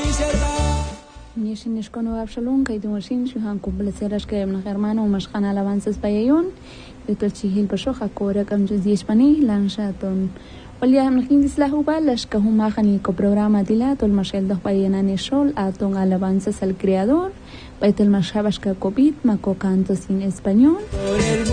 Nishin Nishkono Absalon, Kaidumashin, Shuhan Kumbleseras Kremna Germano, Mashkan Alavances Bayon, Little Chihil Pashoha, Kora Kamjus Lanshaton. Olia Mnahindis la Hubalas, Kahumahani, programa Dilato, el Mashel dos Payanani Shol, Aton Alavances al Creador, Baitel Mashabash Kakobit, Maco Cantos en español.